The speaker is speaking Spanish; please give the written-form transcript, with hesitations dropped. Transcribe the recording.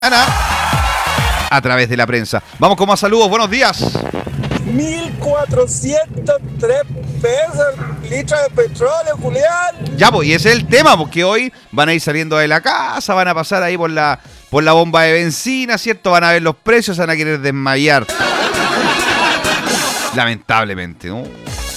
Ana, a través de la prensa. Vamos con más saludos, buenos días. 1.403 pesos el litro de petróleo, Julián. Ya, pues, y ese es el tema, porque hoy van a ir saliendo de la casa, van a pasar ahí por la bomba de benzina, ¿cierto? Van a ver los precios, van a querer desmayar. Lamentablemente, ¿no?